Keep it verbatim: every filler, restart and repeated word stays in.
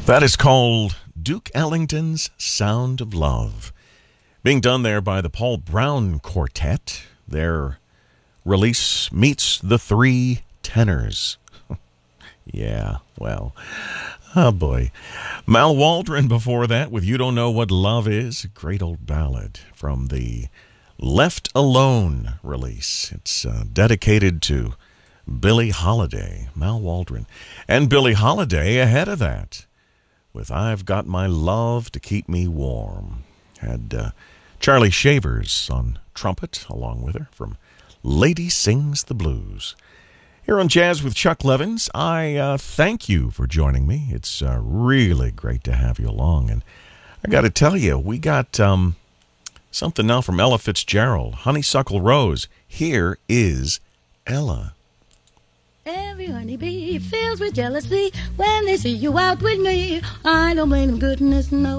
That is called Duke Ellington's Sound of Love. Being done there by the Paul Brown Quartet. Their release meets the Three Tenors. Yeah, well, oh boy. Mal Waldron before that with You Don't Know What Love Is. A great old ballad from the Left Alone release. It's uh, dedicated to Billie Holiday, Mal Waldron. And Billie Holiday ahead of that with I've Got My Love to Keep Me Warm. Had uh, Charlie Shavers on trumpet along with her from Lady Sings the Blues. Here on Jazz with Chuck Levins, I uh, thank you for joining me. It's uh, really great to have you along. And I got to tell you, we got um, something now from Ella Fitzgerald, Honeysuckle Rose. Here is Ella. Every honeybee feels with jealousy when they see you out with me. I don't blame them, goodness, no.